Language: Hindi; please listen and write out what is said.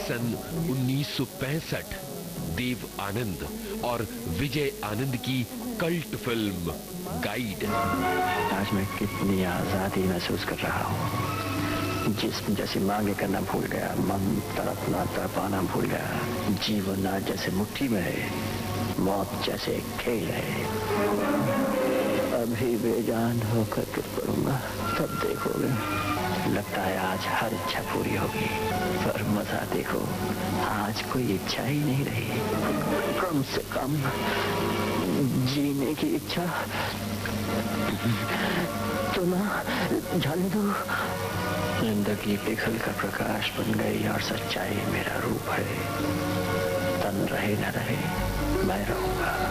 सन 1965 देव आनंद और विजय आनंद की कल्ट फिल्म गाइड। आज मैं कितनी आजादी महसूस कर रहा हूँ। जिस्म जैसी मांगे करना भूल गया, मन तड़पना तड़पाना भूल गया। जीवन आज जैसे मुट्ठी में है, मौत जैसे खेल है। अभी बेजान होकर गिर पड़ूंगा, तब देखोगे। लगता है आज हर इच्छा पूरी होगी, पर मजा देखो, आज कोई इच्छा ही नहीं रही। कम से कम जीने की इच्छा तो ना जाने दो। जिंदगी पिघल का प्रकाश बन गई और सच्चाई मेरा रूप है। तन रहे न रहे, मैं रहूंगा।